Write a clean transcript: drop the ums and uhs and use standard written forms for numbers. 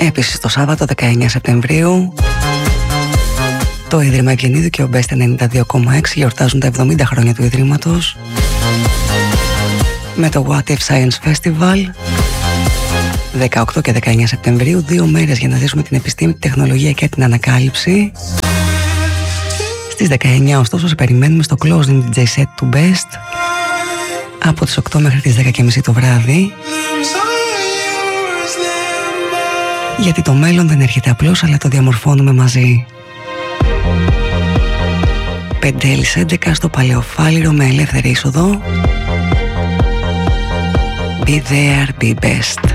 Επίσης το Σάββατο 19 Σεπτεμβρίου το Ίδρυμα Ευγενίδου και ο Best 92,6 γιορτάζουν τα 70 χρόνια του Ιδρύματος με το What If Science Festival 18 και 19 Σεπτεμβρίου, 2 μέρες για να ζήσουμε την επιστήμη, τη τεχνολογία και την ανακάλυψη. Στις 19 ωστόσο σε περιμένουμε στο Closing DJ Set του Best από τις 8 μέχρι τις 10.30 το βράδυ, γιατί το μέλλον δεν έρχεται απλώς αλλά το διαμορφώνουμε μαζί. Πεντέλης 11 στο Παλαιοφάλιρο με ελεύθερη είσοδο. Be there, be best.